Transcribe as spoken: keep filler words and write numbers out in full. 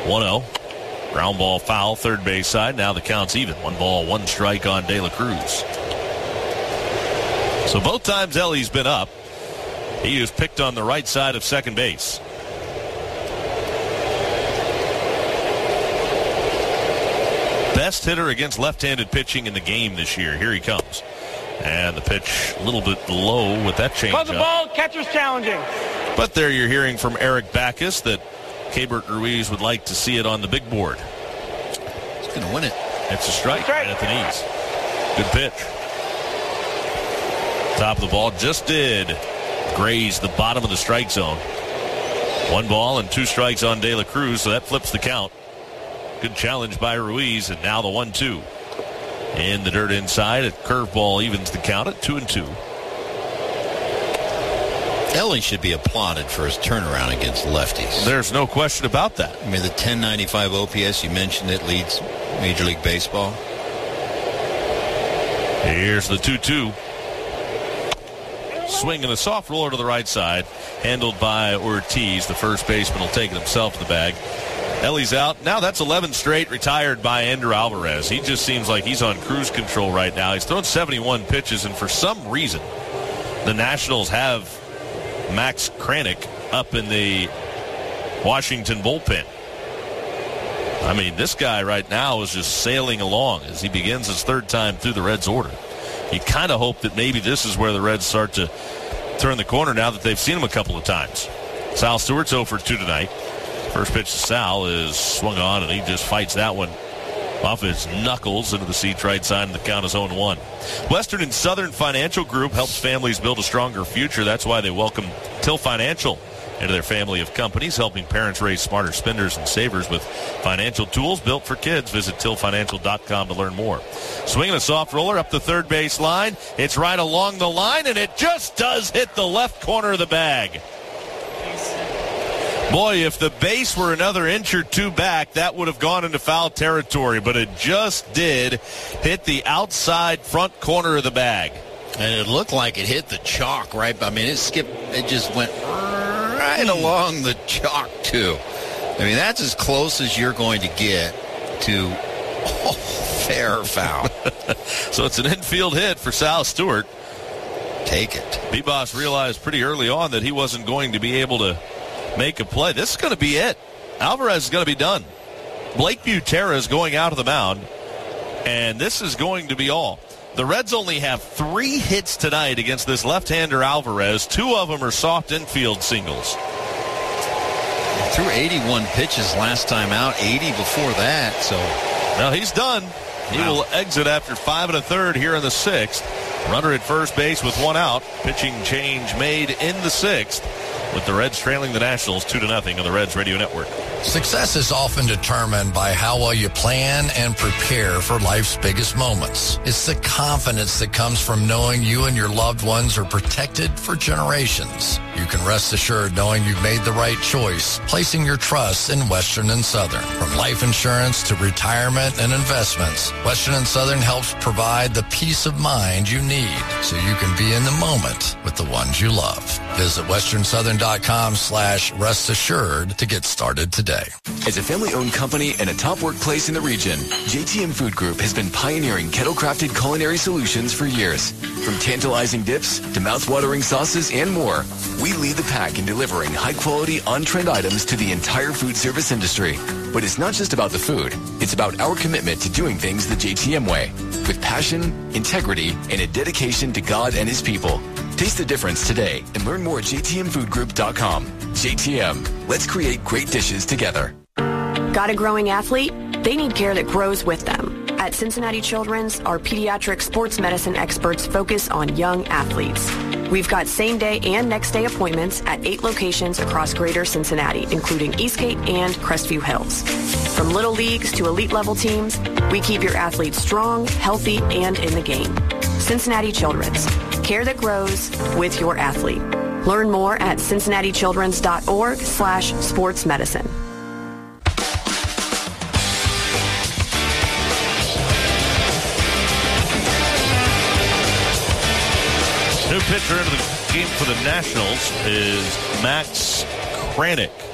one oh. Ground ball foul, third base side. Now the count's even. One ball, one strike on De La Cruz. So both times Ellie's been up, he was picked on the right side of second base. Best hitter against left-handed pitching in the game this year. Here he comes. And the pitch a little bit low with that changeup. Buzz the ball, catcher's challenging. But there you're hearing from Eric Backus that Keibert Ruiz would like to see it on the big board. He's going to win it. It's a strike, Strike. Anthony East. Good pitch. Top of the ball just did graze the bottom of the strike zone. One ball and two strikes on De La Cruz, so that flips the count. Good challenge by Ruiz, and now the one two. In the dirt inside, a curveball evens the count at two and two. Ellie should be applauded for his turnaround against lefties. There's no question about that. I mean, the ten ninety-five O P S, you mentioned it, leads Major League Baseball. Here's the two two. Swing and a soft roller to the right side, handled by Ortiz. The first baseman will take it himself in the bag. Ellie's out. Now that's eleven straight retired by Andrew Alvarez. He just seems like he's on cruise control right now. He's thrown seventy-one pitches, and for some reason, the Nationals have Max Kranick up in the Washington bullpen. I mean, this guy right now is just sailing along as he begins his third time through the Reds' order. You kind of hope that maybe this is where the Reds start to turn the corner now that they've seen him a couple of times. Sal Stewart's oh for two tonight. First pitch to Sal is swung on, and he just fights that one off his knuckles into the seats right side, and the count is oh one. Western and Southern Financial Group helps families build a stronger future. That's why they welcome Till Financial into their family of companies, helping parents raise smarter spenders and savers with financial tools built for kids. Visit till financial dot com to learn more. Swinging a soft roller up the third base line. It's right along the line, and it just does hit the left corner of the bag. Boy, if the base were another inch or two back, that would have gone into foul territory, but it just did hit the outside front corner of the bag. And it looked like it hit the chalk, right? I mean, it skipped, it just went right along the chalk, too. I mean, that's as close as you're going to get to oh, fair foul. So it's an infield hit for Sal Stewart. Take it. B-Boss realized pretty early on that he wasn't going to be able to make a play. This is going to be it. Alvarez is going to be done. Blake Butera is going out of the mound, and this is going to be all. The Reds only have three hits tonight against this left-hander Alvarez. Two of them are soft infield singles. Threw eighty-one pitches last time out, eighty before that. So now he's done. He wow. will exit after five and a third here in the sixth. Runner at first base with one out. Pitching change made in the sixth, with the Reds trailing the Nationals two to nothing on the Reds Radio Network. Success is often determined by how well you plan and prepare for life's biggest moments. It's the confidence that comes from knowing you and your loved ones are protected for generations. You can rest assured knowing you've made the right choice, placing your trust in Western and Southern. From life insurance to retirement and investments, Western and Southern helps provide the peace of mind you need so you can be in the moment with the ones you love. Visit western southern dot com slash rest assured to get started today. As a family-owned company and a top workplace in the region, J T M Food Group has been pioneering kettle-crafted culinary solutions for years. From tantalizing dips to mouth-watering sauces and more, we lead the pack in delivering high-quality, on-trend items to the entire food service industry. But it's not just about the food. It's about our commitment to doing things the J T M way, with passion, integrity, and a dedication to God and His people. Taste the difference today and learn more at j t m food group dot com. J T M, let's create great dishes together. Got a growing athlete? They need care that grows with them. At Cincinnati Children's, our pediatric sports medicine experts focus on young athletes. We've got same-day and next-day appointments at eight locations across greater Cincinnati, including Eastgate and Crestview Hills. From little leagues to elite-level teams, we keep your athletes strong, healthy, and in the game. Cincinnati Children's. Care that grows with your athlete. Learn more at cincinnati children's dot org slash sports medicine. New pitcher into the game for the Nationals is Max Kranick.